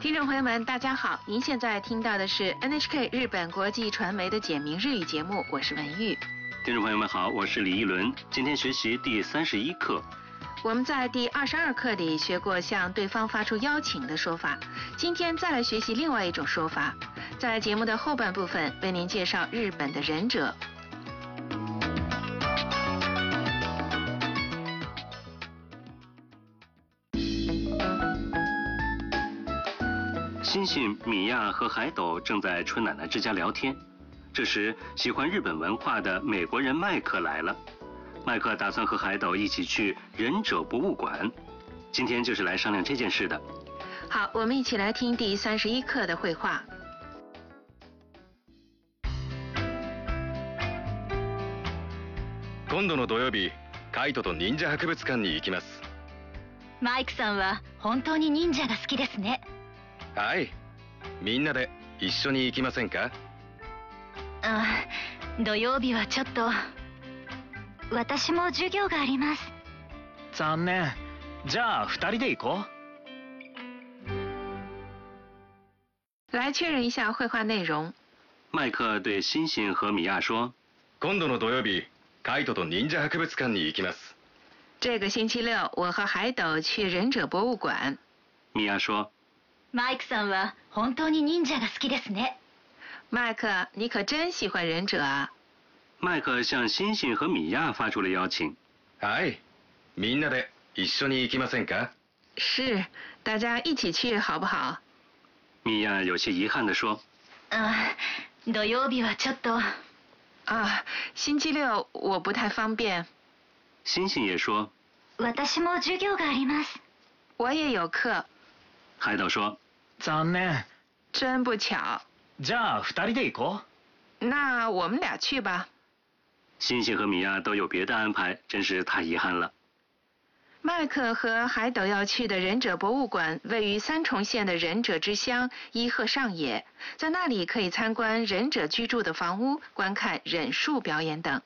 听众朋友们，大家好！您现在听到的是 NHK 日本国际传媒的简明日语节目，我是文玉。 听众朋友们好，我是李一伦。今天学习第31课。 我们在第22课里学过向对方发出邀请的说法，今天再来学习另外一种说法。在节目的后半部分，为您介绍日本的忍者。 星星、米娅和海斗正在春奶奶之家聊天。这时，喜欢日本文化的美国人麦克来了。麦克打算和海斗一起去忍者博物馆，今天就是来商量这件事的。 好，我们一起来听第31课的绘画。 今度の土曜日、カイトと忍者博物館に行きます。 マイクさんは本当に忍者が好きですね。 はい。みんなで一緒に行きませんか？ 土曜日はちょっと。私も授業があります。 残念。じゃあ2人で行こう。来确认一下绘画内容。 麦克对星星和米娅说：“ 今度の土曜日、カイトと忍者博物館に行きます。” 这个星期六，我和海斗去忍者博物馆。 米娅说：“ マイクさんは本当に忍者が好きですね。” 麦克，你可真喜欢忍者啊！ 麦克向星星和米娅发出了邀请。 はい。みんなで一緒に行きませんか？ 是，大家一起去好不好？ 米娅有些遗憾地说：“ 土曜日はちょっと。” 星期六我不太方便。 星星也说：“ 私も授業があります。” 我也有课。 海斗说：“ 残念。 真不巧。 じゃあ2人で行こう。那我们俩去吧。 星星和米娅都有别的安排，真是太遗憾了。 麦克和海斗要去的忍者博物馆位于三重县的忍者之乡伊贺上野，在那里可以参观忍者居住的房屋，观看忍术表演等。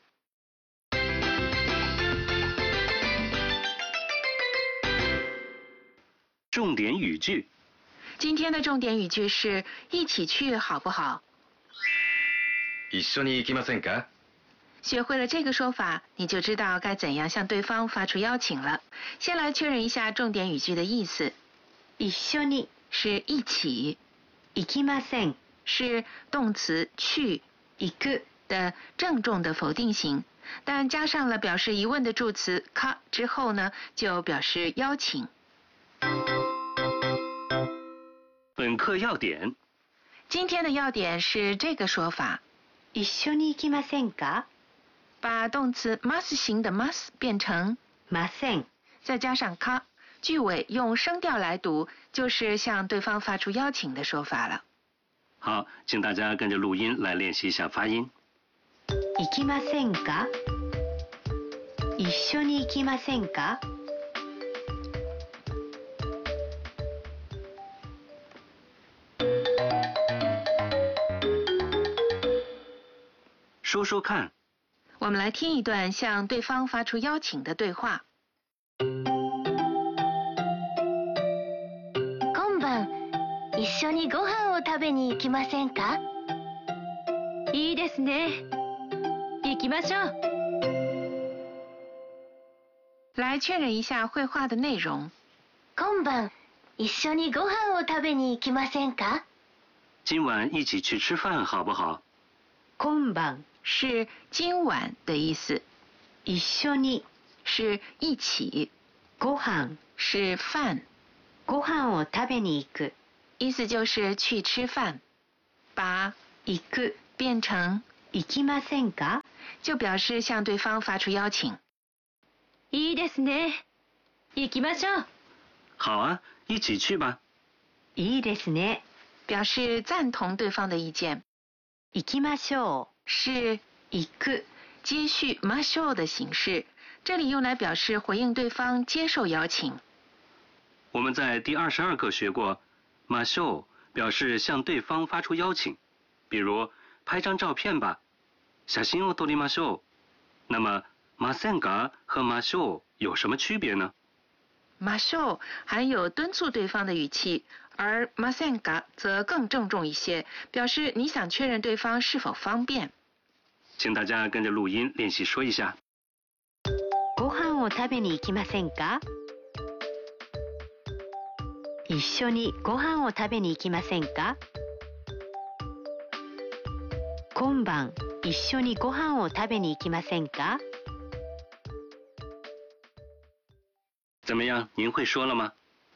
重点语句。 今天的重点语句是一起去好不好？ 一緒に行きませんか？ 学会了这个说法，你就知道该怎样向对方发出邀请了。先来确认一下重点语句的意思。一緒に是一起，行きません是动词去行く的郑重的否定型，但加上了表示疑问的助词か之后呢，就表示邀请。 本课要点。 今天的要点是这个说法。一緒に行きませんか？把动词ます型的ます变成ません，再加上か，句尾用声调来读，就是向对方发出邀请的说法了。 好，请大家跟着录音来练习一下发音。 行きませんか？一緒に行きませんか？ 说说看。 我们来听一段向对方发出邀请的对话。 今晩一緒にご飯を食べに行きませんか？いいですね。行きましょう。 来确认一下绘画的内容。 今晩一緒にご飯を食べに行きませんか？ 今晚一起去吃饭好不好？ 今晩是今晚的意思，一緒に是一起，ご飯是饭，ご飯を食べに行く，意思就是去吃饭。把行く变成行きませんか，就表示向对方发出邀请。 いいですね。行きましょう。 好啊，一起去吧。 いいですね，表示赞同对方的意见。行きましょう是行く接续ましょう的形式，这里用来表示回应对方接受邀请。 我们在第22课学过，ましょう表示向对方发出邀请，比如拍张照片吧，写真を撮りましょう。那么ませんか和ましょう有什么区别呢？ 马秀含有敦促对方的语气，而马センか则更郑重一些，表示你想确認對方是否方便。 请大家跟着录音练习说一下。 ご飯を食べに行きませんか？一緒にご飯を食べに行きませんか？今晩一緒にご飯を食べに行きませんか？ 怎么样，您会说了吗？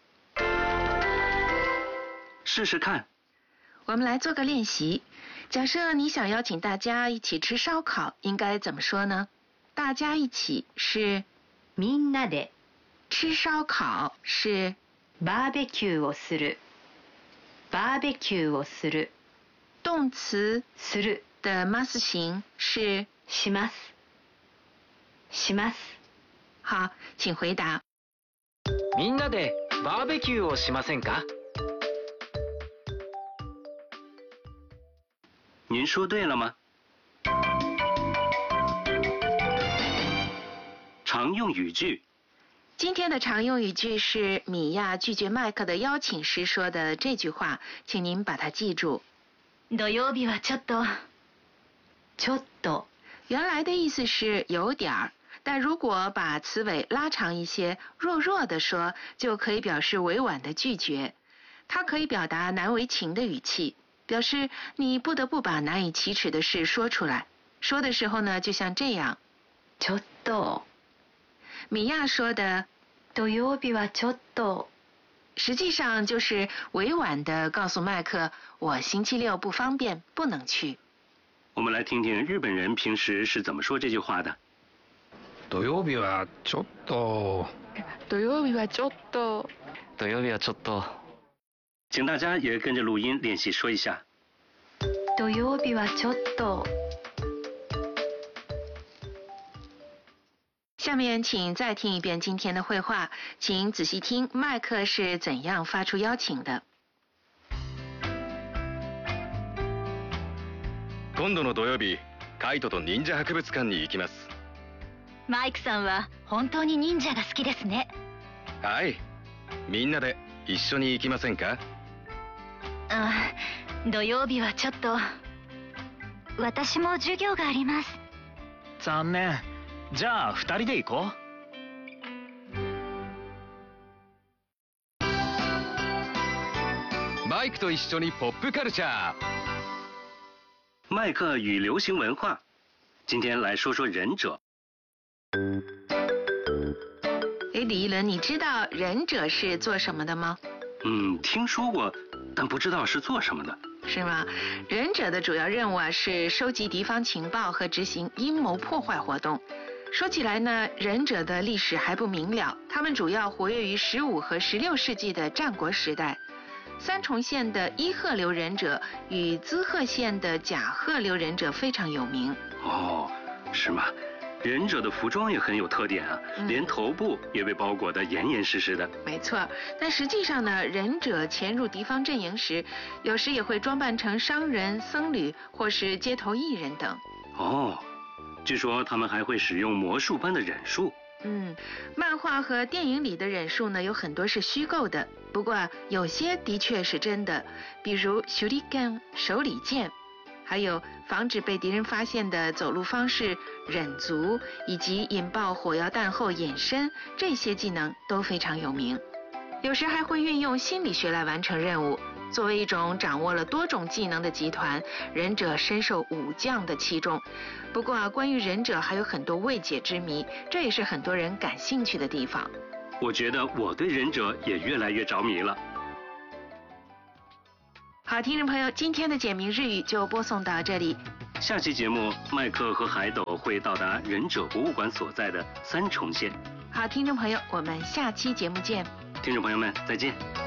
试试看。 我们来做个练习。假设你想邀请大家一起吃烧烤，应该怎么说呢？大家一起是みんなで。 吃烧烤是バーベキューをする。バーベキューをする。 动词する的ます形是します。します。 好，请回答。 みんなでバーベキューをしませんか？ 您说对了吗？常用语句。 今天的常用语句是米娅拒绝麦克的邀请时说的这句话，请您把它记住。 土曜日はちょっと。ちょっと。 原来的意思是有点儿，但如果把词尾拉长一些，弱弱的说，就可以表示委婉的拒绝。它可以表达难为情的语气，表示你不得不把难以启齿的事说出来。说的时候呢，就像这样。 ちょっと。 米娅说的土曜日はちょっと。 实际上就是委婉的告诉麦克，我星期六不方便，不能去。 我们来听听日本人平时是怎么说这句话的。 土曜日はちょっと。 土曜日はちょっと。 土曜日はちょっと。 请大家也跟着录音练习说一下。 土曜日はちょっと。 下面请再听一遍今天的会话，请仔细听麦克是怎样发出邀请的。 今度の土曜日、カイトと忍者博物館に行きます。 マイクさんは本当に忍者が好きですね。 はい。みんなで一緒に行きませんか？ 土曜日はちょっと。私も授業があります。 残念。じゃあ2人で行こう。マイクと一緒にポップカルチャー。 麦克与流行文化，今天来说说忍者。 李一伦，你知道忍者是做什么的吗？ 听说过，但不知道是做什么的。 是吗？忍者的主要任务是收集敌方情报和执行阴谋破坏活动。说起来呢，忍者的历史还不明了，他们主要活跃于15和16世纪的战国时代。三重县的伊贺流忍者与滋贺县的甲贺流忍者非常有名。 哦，是吗？忍者的服装也很有特点啊，连头部也被包裹得严严实实的。 没错，但实际上呢，忍者潜入敌方阵营时，有时也会装扮成商人、僧侣或是街头艺人等。 哦，据说他们还会使用魔术般的忍术。 漫画和电影里的忍术呢，有很多是虚构的，不过有些的确是真的，比如shuriken手里剑，还有防止被敌人发现的走路方式、忍足，以及引爆火药弹后隐身，这些技能都非常有名。有时还会运用心理学来完成任务。作为一种掌握了多种技能的集团，忍者深受武将的器重。不过关于忍者还有很多未解之谜，这也是很多人感兴趣的地方。 我觉得我对忍者也越来越着迷了。 好，听众朋友，今天的简明日语就播送到这里。 下期节目，麦克和海斗会到达忍者博物馆所在的三重县。 好，听众朋友，我们下期节目见。 听众朋友们，再见。